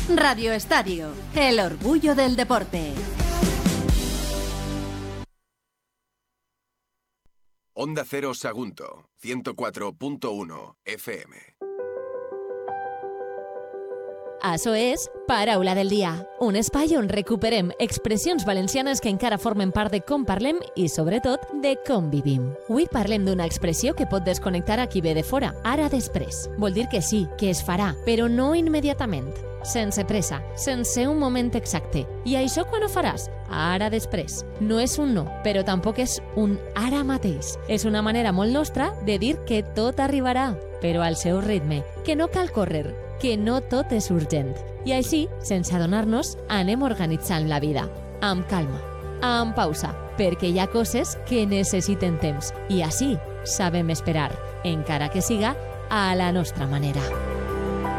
Radio Estadio, el orgullo del deporte. Onda Cero Sagunto, 104.1 FM. Això és Paraula del dia, un espai on recuperem expressions valencianes que encara formen part de com parlem i, sobretot, de com vivim. Avui parlem d'una expressió que pot desconnectar a qui ve de fora, ara després. Vol dir que sí, que es farà, però no immediatament, sense pressa, sense un moment exacte. I això quan ho faràs? Ara després. No és un no, però tampoc és un ara mateix. És una manera molt nostra de dir que tot arribarà, però al seu ritme, que no cal córrer, que no tot és urgent. I així, sense adonar-nos, anem organitzant la vida. Amb calma, amb pausa, perquè hi ha coses que necessiten temps. I així sabem esperar, encara que siga a la nostra manera.